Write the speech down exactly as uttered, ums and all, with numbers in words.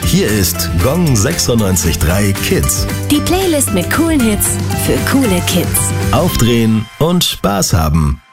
Hier ist Gong sechsundneunzig Komma drei Kids. Die Playlist mit coolen Hits für coole Kids. Aufdrehen und Spaß haben.